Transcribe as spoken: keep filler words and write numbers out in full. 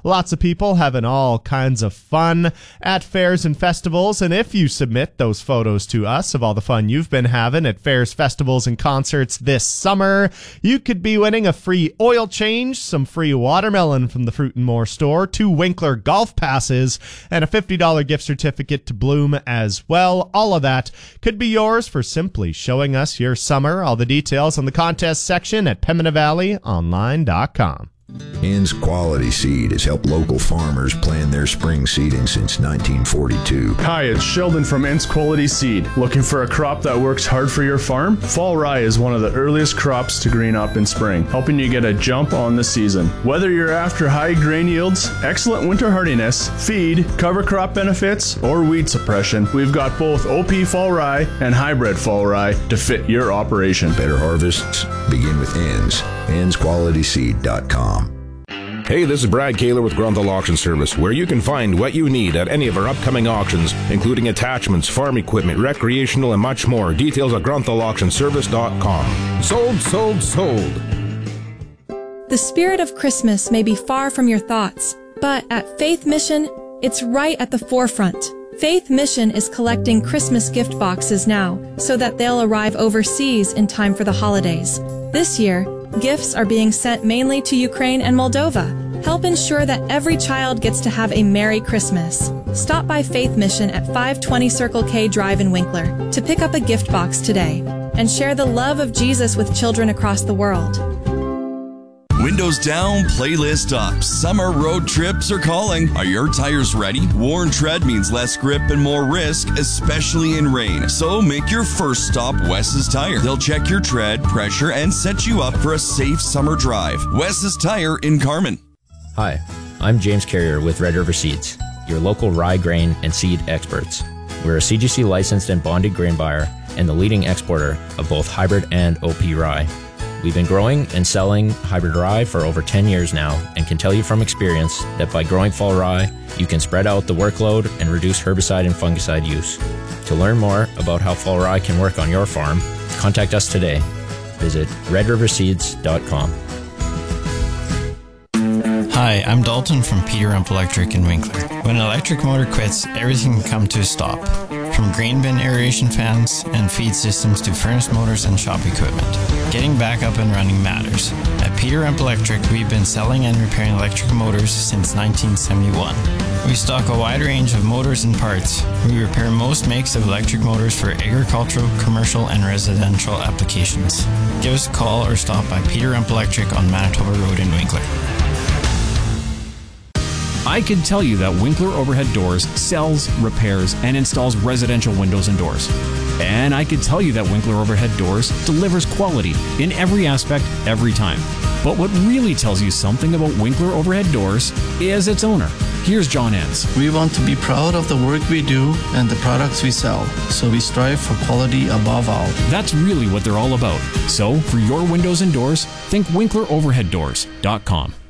Lots of people having all kinds of fun at fairs and festivals, and if you submit those photos to us of all the fun you've been having at fairs, festivals, and concerts this summer, you could be winning a free oil change, some free watermelon from the Fruit and More store, two Winkler golf passes, and a fifty dollars gift certificate to Bloom as well. All of that could be yours for simply showing us your summer. All the details on the contest section at Pembina Valley Online dot com. Ann's Quality Seed has helped local farmers plan their spring seeding since nineteen forty-two. Hi, it's Sheldon from Ann's Quality Seed. Looking for a crop that works hard for your farm? Fall rye is one of the earliest crops to green up in spring, helping you get a jump on the season. Whether you're after high grain yields, excellent winter hardiness, feed, cover crop benefits, or weed suppression, we've got both O P fall rye and hybrid fall rye to fit your operation. Better harvests begin with Ann's. Anns Quality Seed dot com. Hey, this is Brad Kaler with Grunthal Auction Service, where you can find what you need at any of our upcoming auctions, including attachments, farm equipment, recreational, and much more. Details at Grunthal Auction Service dot com. Sold, sold, sold. The spirit of Christmas may be far from your thoughts, but at Faith Mission, it's right at the forefront. Faith Mission is collecting Christmas gift boxes now so that they'll arrive overseas in time for the holidays. This year, gifts are being sent mainly to Ukraine and Moldova. Help ensure that every child gets to have a Merry Christmas. Stop by Faith Mission at five twenty Circle K Drive in Winkler to pick up a gift box today and share the love of Jesus with children across the world. Windows down, playlist up. Summer road trips are calling. Are your tires ready? Worn tread means less grip and more risk, especially in rain. So make your first stop Wes's Tire. They'll check your tread, pressure, and set you up for a safe summer drive. Wes's Tire in Carman. Hi, I'm James Carrier with Red River Seeds, your local rye grain and seed experts. We're a C G C licensed and bonded grain buyer and the leading exporter of both hybrid and O P rye. We've been growing and selling hybrid rye for over ten years now and can tell you from experience that by growing fall rye, you can spread out the workload and reduce herbicide and fungicide use. To learn more about how fall rye can work on your farm, contact us today. Visit red river seeds dot com. Hi, I'm Dalton from Peter Rump Electric in Winkler. When an electric motor quits, everything can come to a stop. From grain bin aeration fans and feed systems to furnace motors and shop equipment. Getting back up and running matters. At Peter Rump Electric, we've been selling and repairing electric motors since nineteen seventy-one. We stock a wide range of motors and parts. We repair most makes of electric motors for agricultural, commercial, and residential applications. Give us a call or stop by Peter Rump Electric on Manitoba Road in Winkler. I can tell you that Winkler Overhead Doors sells, repairs, and installs residential windows and doors. And I can tell you that Winkler Overhead Doors delivers quality in every aspect, every time. But what really tells you something about Winkler Overhead Doors is its owner. Here's John Enns. We want to be proud of the work we do and the products we sell, so we strive for quality above all. That's really what they're all about. So, for your windows and doors, think Winkler Overhead Doors dot com.